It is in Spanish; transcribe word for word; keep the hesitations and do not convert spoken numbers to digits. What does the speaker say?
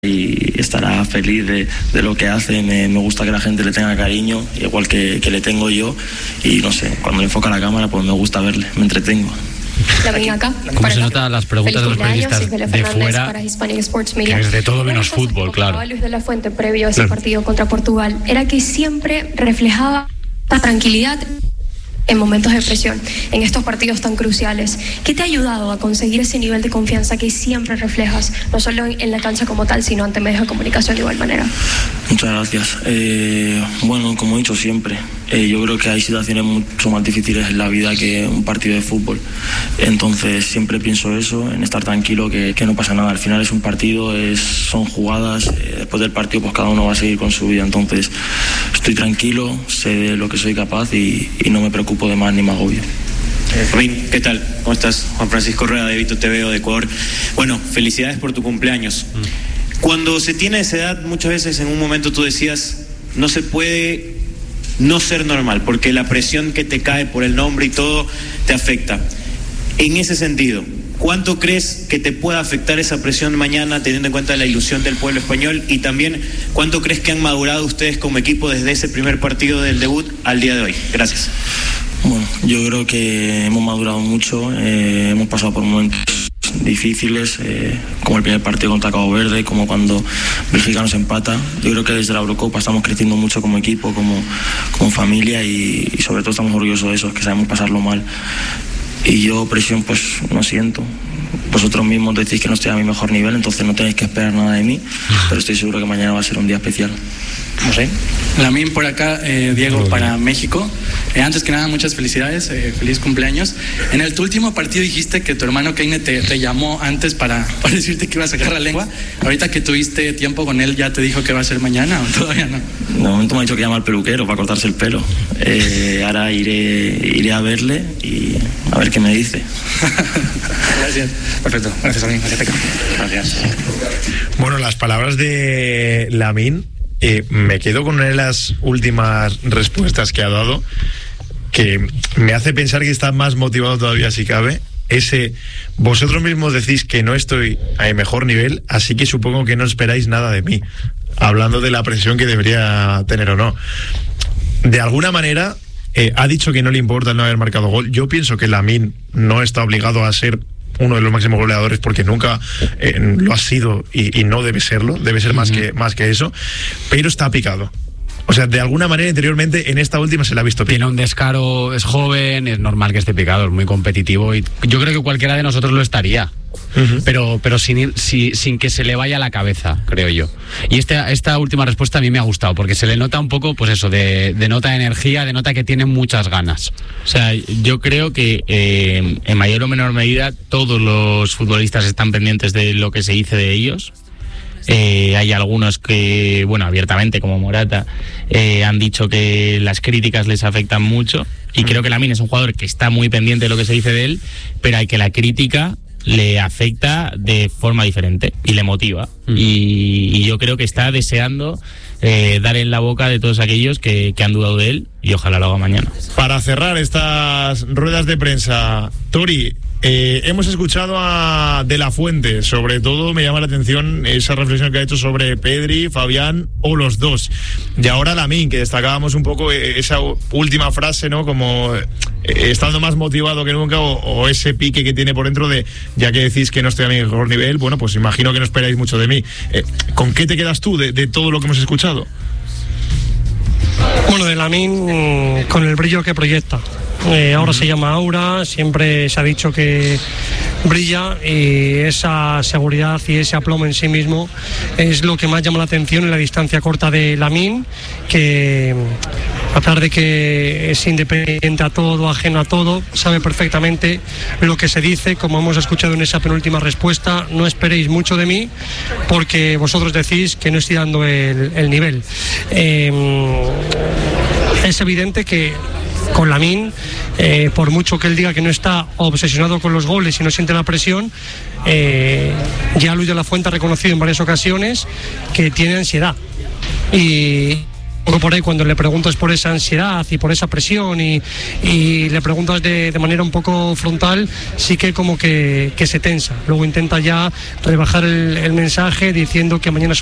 y estará feliz de, de lo que hace. Me, me gusta que la gente le tenga cariño, igual que, que le tengo yo, y no sé, cuando le enfoca la cámara pues me gusta verle, me entretengo. La ven acá. ¿Cómo se notan las preguntas de los periodistas de fuera? Que es de todo menos fútbol, claro. Luis de la Fuente, previo a ese partido contra Portugal, era que siempre reflejaba la tranquilidad en momentos de presión, en estos partidos tan cruciales. ¿Qué te ha ayudado a conseguir ese nivel de confianza que siempre reflejas, no solo en la cancha como tal, sino ante medios de comunicación de igual manera? Muchas gracias. Eh, bueno, como he dicho siempre, eh, yo creo que hay situaciones mucho más difíciles en la vida que un partido de fútbol. Entonces siempre pienso eso, en estar tranquilo, que, que no pasa nada. Al final es un partido, es, son jugadas. Eh, después del partido pues cada uno va a seguir con su vida. Entonces estoy tranquilo, sé de lo que soy capaz y, y no me preocupo de más ni me agobio. Fermín, ¿qué tal? ¿Cómo estás? Juan Francisco Rueda de Vito T V de Ecuador. Bueno, felicidades por tu cumpleaños. Mm. Cuando se tiene esa edad, muchas veces en un momento tú decías, no se puede no ser normal, porque la presión que te cae por el nombre y todo te afecta. En ese sentido, ¿cuánto crees que te pueda afectar esa presión mañana, teniendo en cuenta la ilusión del pueblo español? Y también, ¿cuánto crees que han madurado ustedes como equipo desde ese primer partido del debut al día de hoy? Gracias. Bueno, yo creo que hemos madurado mucho, eh, hemos pasado por momentos difíciles, eh, como el primer partido contra Cabo Verde, como cuando Bélgica nos empata. Yo creo que desde la Eurocopa estamos creciendo mucho como equipo, como, como familia, y, y sobre todo estamos orgullosos de eso, que sabemos pasarlo mal. Y yo presión pues no siento. Vosotros mismos decís que no estoy a mi mejor nivel, entonces no tenéis que esperar nada de mí, pero estoy seguro que mañana va a ser un día especial. No sé. Lamín por acá, eh, Diego para México. Eh, antes que nada, muchas felicidades, eh, feliz cumpleaños. En el tu último partido dijiste que tu hermano Keine te, te llamó antes para, para decirte que iba a sacar la lengua. Ahorita que tuviste tiempo con él, ¿ya te dijo que va a ser mañana o todavía no? De momento me ha dicho que llama al peluquero para cortarse el pelo. Eh, ahora iré, iré a verle y a ver qué me dice. Gracias. Perfecto. Gracias a mí. Gracias. Bueno, las palabras de Lamín. Eh, me quedo con una de las últimas respuestas que ha dado, que me hace pensar que está más motivado todavía si cabe. Ese, vosotros mismos decís que no estoy a mi mejor nivel, así que supongo que no esperáis nada de mí, hablando de la presión que debería tener o no. De alguna manera eh, ha dicho que no le importa el no haber marcado gol. Yo pienso que Lamín no está obligado a ser uno de los máximos goleadores, porque nunca eh, lo ha sido y, y no debe serlo, debe ser más, uh-huh. que, más que eso, pero está picado. O sea, de alguna manera interiormente en esta última se la ha visto picado. Tiene un descaro, es joven, es normal que esté picado, es muy competitivo y yo creo que cualquiera de nosotros lo estaría. Uh-huh. Pero, pero sin, ir, sin, sin que se le vaya la cabeza, creo yo. Y esta, esta última respuesta a mí me ha gustado, porque se le nota un poco, pues eso, de, de nota de energía, de nota que tiene muchas ganas. O sea, yo creo que eh, en mayor o menor medida todos los futbolistas están pendientes de lo que se dice de ellos. Eh, hay algunos que, bueno, abiertamente, como Morata, eh, han dicho que las críticas les afectan mucho, y creo que Lamín es un jugador que está muy pendiente de lo que se dice de él, pero hay que la crítica le afecta de forma diferente y le motiva. Mm. Y, y yo creo que está deseando eh, dar en la boca de todos aquellos que, que han dudado de él, y ojalá lo haga mañana. Para cerrar estas ruedas de prensa, Tori, eh, hemos escuchado a De La Fuente. Sobre todo me llama la atención esa reflexión que ha hecho sobre Pedri, Fabián o los dos. Y ahora Lamín, que destacábamos un poco esa última frase, ¿no? Como eh, estando más motivado que nunca, o, o ese pique que tiene por dentro de, ya que decís que no estoy a mi mejor nivel, bueno, pues imagino que no esperáis mucho de mí. Eh, ¿Con qué te quedas tú de, de todo lo que hemos escuchado? Bueno, de Lamín, con el brillo que proyecta. Eh, ahora se llama aura, siempre se ha dicho que brilla, y esa seguridad y ese aplomo en sí mismo es lo que más llama la atención en la distancia corta de Lamín, que a pesar de que es independiente a todo, ajeno a todo, sabe perfectamente lo que se dice. Como hemos escuchado en esa penúltima respuesta, no esperéis mucho de mí porque vosotros decís que no estoy dando el, el nivel. Eh, es evidente que con Lamín, eh, por mucho que él diga que no está obsesionado con los goles y no siente la presión, eh, ya Luis de la Fuente ha reconocido en varias ocasiones que tiene ansiedad, y por ahí cuando le preguntas por esa ansiedad y por esa presión y, y le preguntas de, de manera un poco frontal, sí que como que, que se tensa. Luego intenta ya rebajar el, el mensaje diciendo que mañana